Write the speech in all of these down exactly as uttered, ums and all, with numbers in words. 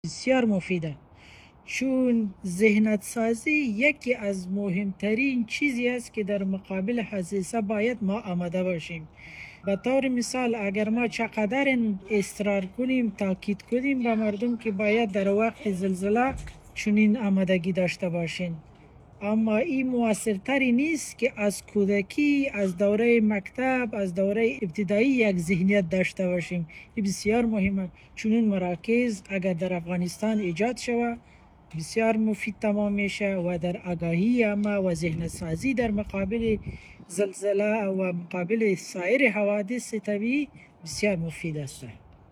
بسیار مفیده، چون ذهنت سازی یکی از مهمترین چیزی است که در مقابل حادثه باید ما آماده باشیم. به طور مثال اگر ما چقدر اصرار کنیم، تاکید کنیم به مردم که باید در وقت زلزله چنین آمادگی داشته باشین، اما این موثرتری نیست که از کودکی، از دوره مکتب، از دوره ابتدایی یک ذهنیت داشته باشیم. این بسیار مهمه، چون این مراکز اگر در افغانستان ایجاد شود بسیار مفید تمام میشه و در آگاهی ما و ذهن سازی در مقابل زلزله و مقابل سایر حوادث طبیعی بسیار مفید است.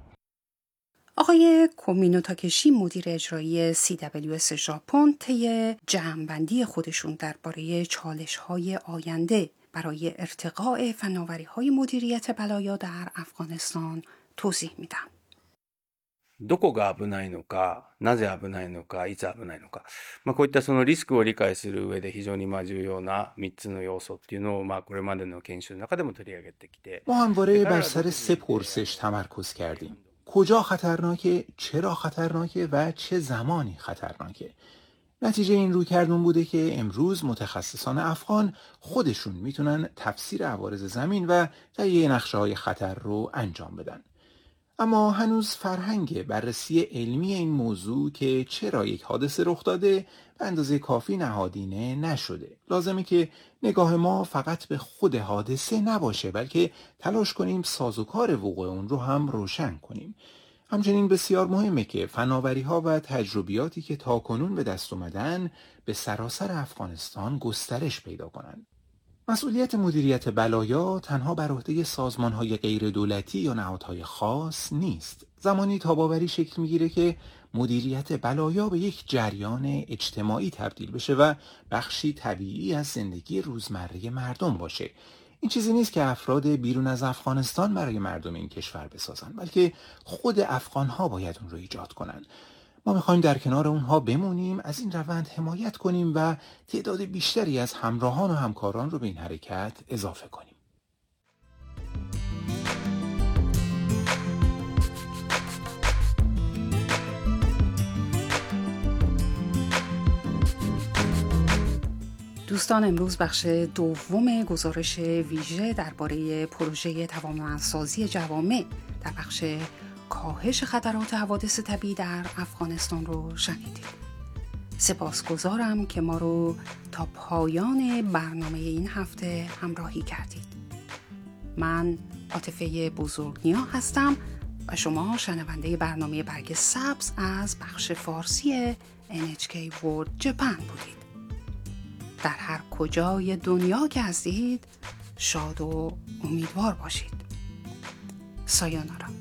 آقای کومینو تاکشی مدیر اجرایی سی دبلیو اس ژاپن طی جمع‌بندی خودشون درباره چالش‌های آینده برای ارتقاء فناوری‌های مدیریت بلایا در افغانستان توضیح میدن. どこが危ないのか、なぜ危ないのか、いつ危ないのか、まあ、こういったそのリスクを理解する上で非常にまあ重要なみっつの要素っていうのをまあこれまでの研修の中でも取り上げてきて、 ما همواره بر سر سه پرسش تمرکز کردیم: کجا خطرناکه، چرا خطرناکه و چه زمانی خطرناکه. نتیجه این رویکردون بوده که امروز متخصصان افغان خودشون میتونن تفسیر عوارض زمین و تهیه نقشه‌های خطر رو انجام بدن. اما هنوز فرهنگ بررسی علمی این موضوع که چرا یک حادثه رخ داده به اندازه کافی نهادینه نشده. لازمه که نگاه ما فقط به خود حادثه نباشه، بلکه تلاش کنیم سازوکار وقوع اون رو هم روشن کنیم. همچنین بسیار مهمه که فناوری‌ها و تجربیاتی که تاکنون به دست اومدن به سراسر افغانستان گسترش پیدا کنند. مسئولیت مدیریت بلایا تنها بر عهده سازمان‌های غیر دولتی یا نهادهای خاص نیست. زمانی تاب‌آوری شکل می‌گیره که مدیریت بلایا به یک جریان اجتماعی تبدیل بشه و بخشی طبیعی از زندگی روزمره مردم باشه. این چیزی نیست که افراد بیرون از افغانستان برای مردم این کشور بسازن، بلکه خود افغان‌ها باید اون رو ایجاد کنن. ما میخوایم در کنار اونها بمونیم، از این روند حمایت کنیم و تعداد بیشتری از همراهان و همکاران رو به این حرکت اضافه کنیم. دوستان، امروز بخش دوم گزارش ویژه درباره پروژه توانمندسازی جوامع در بخش کاهش خطرات حوادث طبیعی در افغانستان رو شنیدید. سپاسگزارم که ما رو تا پایان برنامه این هفته همراهی کردید. من عاطفه بزرگنیا هستم و شما شنونده برنامه برگ سبز از بخش فارسی ان اچ کی World Japan بودید. در هر کجای دنیا که هستید شاد و امیدوار باشید. سایونارا.